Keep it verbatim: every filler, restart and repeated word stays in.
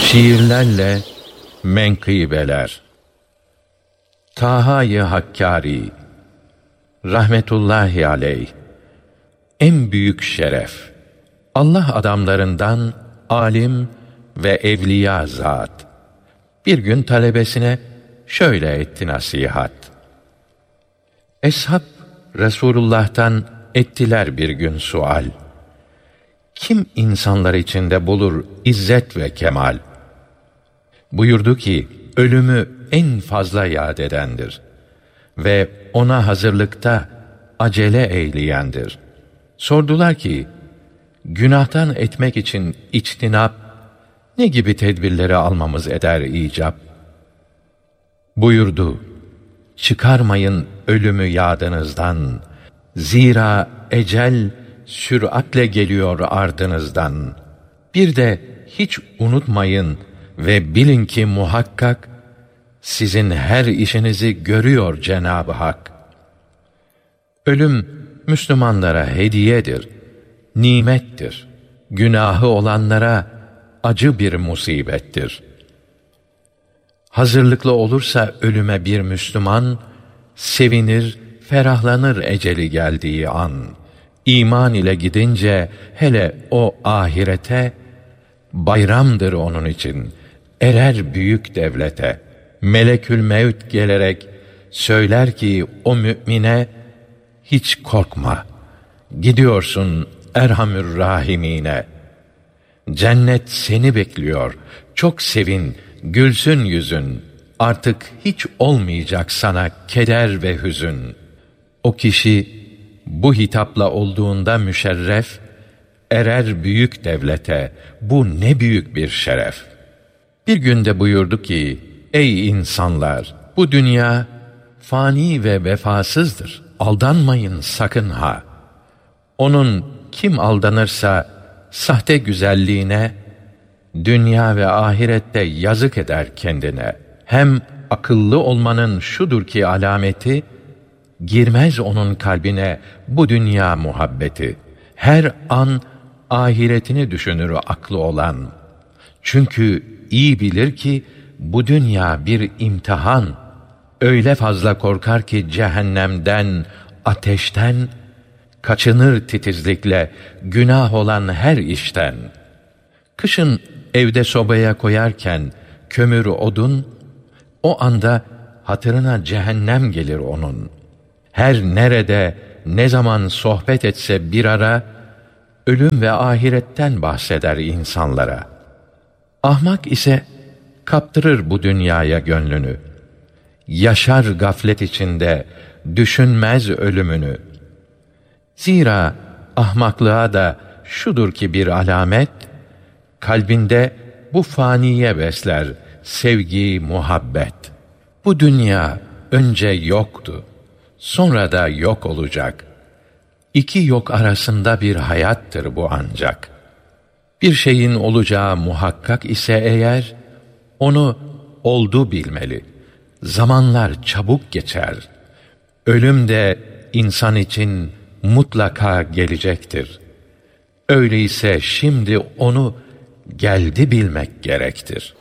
Şiirlerle menkıbeler. Taha-i Hakkari rahmetullahi aleyh. En büyük şeref, Allah adamlarından alim ve evliya zat. Bir gün talebesine şöyle etti nasihat. Eshab Resulullah'tan ettiler bir gün sual. Kim insanlar içinde bulur izzet ve kemal? Buyurdu ki, ölümü en fazla yad edendir ve ona hazırlıkta acele eyleyendir. Sordular ki, günahtan etmek için içtinap, ne gibi tedbirleri almamız eder icap? Buyurdu, çıkarmayın ölümü yadınızdan, zira ecel süratle geliyor ardınızdan. Bir de hiç unutmayın ve bilin ki muhakkak, sizin her işinizi görüyor Cenab-ı Hak. Ölüm, Müslümanlara hediyedir, nimettir. Günahı olanlara acı bir musibettir. Hazırlıklı olursa ölüme bir Müslüman, sevinir, ferahlanır eceli geldiği an. İman ile gidince, hele o ahirete, bayramdır onun için, erer büyük devlete. Melekül Mevt gelerek söyler ki o mümine, hiç korkma, gidiyorsun Erhamür Rahimine. Cennet seni bekliyor, çok sevin, gülsün yüzün. Artık hiç olmayacak sana keder ve hüzün. O kişi bu hitapla olduğunda müşerref, erer büyük devlete. Bu ne büyük bir şeref. Bir günde buyurdu ki, ey insanlar, bu dünya fani ve vefasızdır. Aldanmayın sakın ha. Onun kim aldanırsa sahte güzelliğine, dünya ve ahirette yazık eder kendine. Hem akıllı olmanın şudur ki alameti, girmez onun kalbine bu dünya muhabbeti. Her an ahiretini düşünür aklı olan. Çünkü iyi bilir ki bu dünya bir imtihan. Öyle fazla korkar ki cehennemden, ateşten, kaçınır titizlikle günah olan her işten. Kışın evde sobaya koyarken kömür odun, o anda hatırına cehennem gelir onun. Her nerede, ne zaman sohbet etse bir ara, ölüm ve ahiretten bahseder insanlara. Ahmak ise kaptırır bu dünyaya gönlünü. Yaşar gaflet içinde, düşünmez ölümünü. Zira ahmaklığa da şudur ki bir alamet, kalbinde bu faniye besler sevgi, muhabbet. Bu dünya önce yoktu, sonra da yok olacak. İki yok arasında bir hayattır bu ancak. Bir şeyin olacağı muhakkak ise eğer, onu oldu bilmeli. Zamanlar çabuk geçer. Ölüm de insan için mutlaka gelecektir. Öyleyse şimdi onu geldi bilmek gerektir.